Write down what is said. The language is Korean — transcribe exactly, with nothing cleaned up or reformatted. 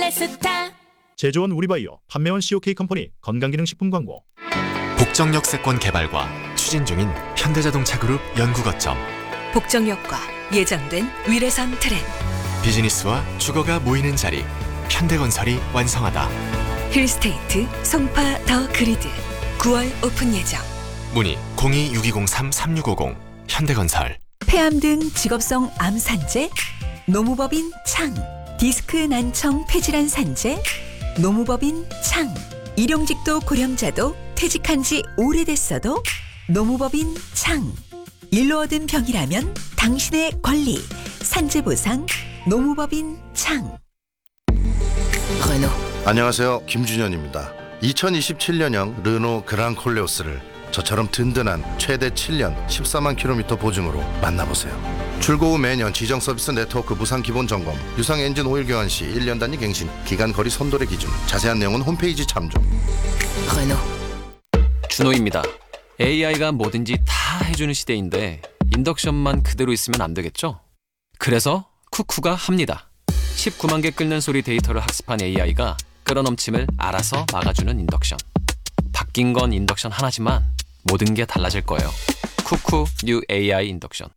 페스타. 제조원 우리바이오, 판매원 씨오케이 컴퍼니 건강기능식품 광고. 복정역세권 개발과 추진 중인 현대자동차 그룹 연구거점. 복정역과 예정된 위례선 트램. 비즈니스와 주거가 모이는 자리. 현대건설이 완성하다. 힐스테이트 송파 더 그리드 구월 오픈 예정. 문의 공이 육이공삼 삼육오공. 현대건설. 폐암 등 직업성 암 산재, 노무법인 창. 디스크 난청 폐질환 산재, 노무법인 창. 일용직도 고령자도 퇴직한 지 오래됐어도 노무법인 창. 일로 얻은 병이라면 당신의 권리. 산재보상 노무법인 창. 르노. 안녕하세요, 김준현입니다. 이천이십칠년형 르노 그랑 콜레오스를 저처럼 든든한 최대 칠 년 십사만 킬로미터 보증으로 만나보세요. 출고 후 매년 지정 서비스 네트워크 무상 기본 점검, 유상 엔진 오일 교환 시 일 년 단위 갱신, 기간 거리 선도의 기준, 자세한 내용은 홈페이지 참조. 르노. 준호입니다. 에이아이가 뭐든지 다 해주는 시대인데 인덕션만 그대로 있으면 안 되겠죠? 그래서 쿠쿠가 합니다. 십구만 개 끓는 소리 데이터를 학습한 에이아이가 끓어넘침을 알아서 막아주는 인덕션. 바뀐 건 인덕션 하나지만 모든 게 달라질 거예요. 쿠쿠 뉴 에이아이 인덕션.